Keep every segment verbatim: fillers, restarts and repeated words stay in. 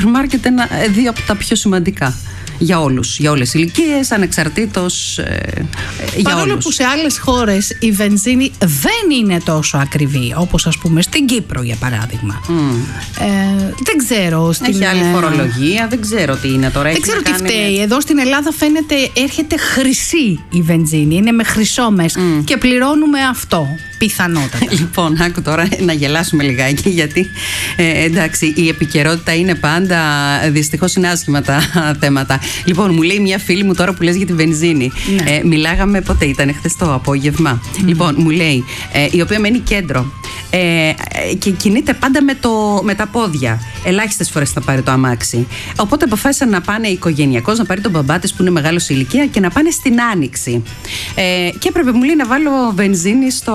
σούπερ μάρκετ ένα, δύο από τα πιο σημαντικά. Για όλους, για όλες τις ηλικίες, ανεξαρτήτως, ε, για Παρόλο όλους. που σε άλλες χώρες η βενζίνη δεν είναι τόσο ακριβή, όπως ας πούμε στην Κύπρο για παράδειγμα. Mm. Ε, δεν ξέρω. Στην, Έχει άλλη φορολογία, δεν ξέρω τι είναι τώρα. Δεν ξέρω τι κάνει... φταίει. Εδώ στην Ελλάδα φαίνεται έρχεται χρυσή η βενζίνη, είναι με χρυσό μέσα mm. και πληρώνουμε αυτό. Πιθανότατα. Λοιπόν, άκου τώρα να γελάσουμε λιγάκι, γιατί ε, εντάξει, η επικαιρότητα είναι πάντα, δυστυχώς είναι άσχημα τα θέματα. Λοιπόν, μου λέει μια φίλη μου τώρα που λες για τη βενζίνη. Ναι. Ε, μιλάγαμε πότε ήταν, χθες το απόγευμα. Mm. Λοιπόν, μου λέει, ε, η οποία μένει κέντρο. Ε, και κινείται πάντα με, το, με τα πόδια. Ελάχιστες φορές θα πάρει το αμάξι. Οπότε αποφάσισαν να πάνε οικογενειακώς, να πάρει τον μπαμπά της που είναι μεγάλος σε ηλικία και να πάνε στην Άνοιξη. Ε, και έπρεπε, μου λέει, να βάλω βενζίνη στο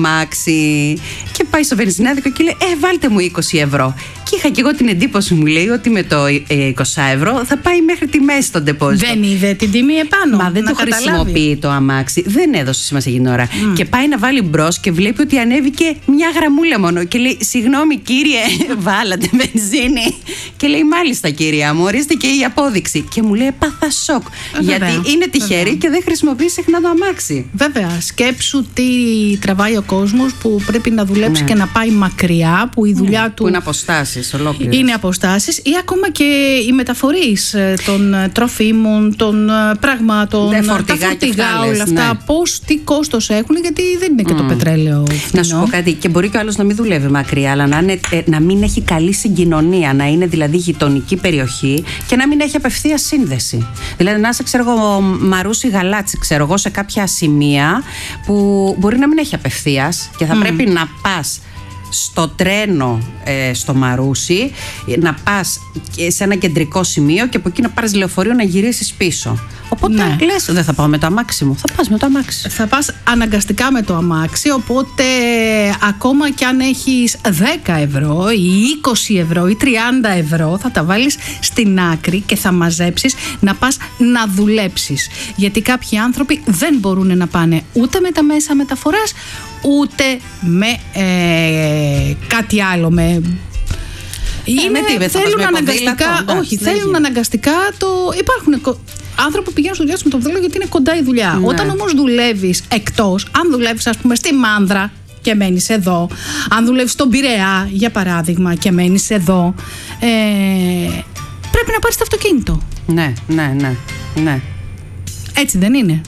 αμάξι. Και πάει στο βενζινάδικο και λέει, Ε, βάλτε μου είκοσι ευρώ. Και είχα και εγώ την εντύπωση, μου λέει, ότι με το είκοσι ευρώ θα πάει μέχρι τη μέση στον ντεπόζιτο. Δεν είδε την τιμή επάνω. Μα δεν το καταλάβει. Χρησιμοποιεί το αμάξι. Δεν έδωσε σημασία για την ώρα. Mm. Και πάει να βάλει μπρος και βλέπει ότι ανέβηκε μια γραμμούλα μόνο. Και λέει, συγγνώμη κύριε, βάλατε βενζίνη. Και λέει, μάλιστα κυρία μου, ορίστε και η απόδειξη. Και μου λέει, πάθα σοκ. Βέβαια, γιατί είναι τυχερή βέβαια. Και δεν χρησιμοποιεί συχνά το αμάξι. Βέβαια. Σκέψου τι τραβάει ο κόσμος που πρέπει να δουλέψει ναι. και να πάει μακριά, που η δουλειά ναι. του. Που είναι αποστάσεις ολόκληρες. Είναι αποστάσεις ή ακόμα και οι μεταφορείς των τροφίμων, των πραγμάτων, ναι, φορτηγά, τα φορτηγά, όλα αυτά. Ναι. Πώς, τι κόστος έχουν, γιατί δεν είναι και mm. το πετρέλαιο φθηνό. Να σου πω κάτι, και μπορεί και ο άλλος να μην δουλεύει μακριά, αλλά να, είναι, να μην έχει καλή συγκοινωνία, να είναι δηλαδή γειτονική περιοχή και να μην έχει απευθεία σύνδεση. Δηλαδή να είσαι, ξέρω εγώ, Μαρούσι Γαλάτσι, ξέρω εγώ, σε κάποια σημεία που μπορεί να μην έχει απευθείας και θα mm. πρέπει να πας στο τρένο ε, στο Μαρούσι, να πας σε ένα κεντρικό σημείο και από εκεί να πάρεις λεωφορείο να γυρίσεις πίσω. Οπότε ναι. λες, δεν θα πάω με το αμάξι μου, θα πας με το αμάξι. Θα πας αναγκαστικά με το αμάξι, οπότε ακόμα κι αν έχεις δέκα ευρώ ή είκοσι ευρώ ή τριάντα ευρώ θα τα βάλεις στην άκρη και θα μαζέψεις να πας να δουλέψεις. Γιατί κάποιοι άνθρωποι δεν μπορούν να πάνε ούτε με τα μέσα μεταφοράς, ούτε με ε, κάτι άλλο, με... Είναι, ε, τι, θέλουν αναγκαστικά, ποδήλατο, όχι, θέλουν αναγκαστικά το... Υπάρχουν άνθρωποι που πηγαίνουν στο δουλειά με το ποδήλατο γιατί είναι κοντά η δουλειά. Ναι. Όταν όμως δουλεύεις εκτός, αν δουλεύεις ας πούμε στη Μάνδρα και μένεις εδώ, αν δουλεύεις στον Πειραιά για παράδειγμα και μένεις εδώ, ε, πρέπει να πάρεις το αυτοκίνητο. Ναι, ναι, ναι, ναι. Έτσι δεν είναι?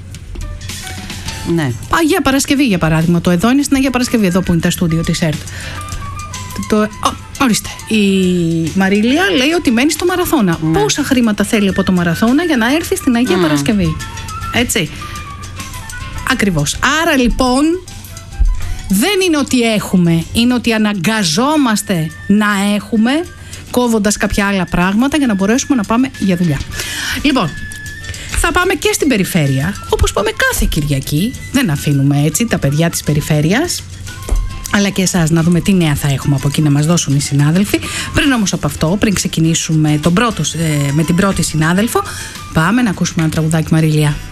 Ναι. Αγία Παρασκευή για παράδειγμα, το εδώ είναι στην Αγία Παρασκευή, εδώ που είναι τα στούντιο της ΕΡΤ. Το, ο, ορίστε, η Μαρίλια λέει ότι μένει στο Μαραθώνα. Ναι. Πόσα χρήματα θέλει από το Μαραθώνα για να έρθει στην Αγία mm. Παρασκευή? Έτσι. Ακριβώς. Άρα λοιπόν δεν είναι ότι έχουμε, είναι ότι αναγκαζόμαστε να έχουμε, κόβοντας κάποια άλλα πράγματα για να μπορέσουμε να πάμε για δουλειά. Λοιπόν, θα πάμε και στην περιφέρεια, όπως πάμε κάθε Κυριακή. Δεν αφήνουμε έτσι τα παιδιά της περιφέρειας, αλλά και εσάς, να δούμε τι νέα θα έχουμε από εκεί να μας δώσουν οι συνάδελφοι. Πριν όμως από αυτό, πριν ξεκινήσουμε τον πρώτο, με την πρώτη συνάδελφο, πάμε να ακούσουμε ένα τραγουδάκι, Μαρίλια.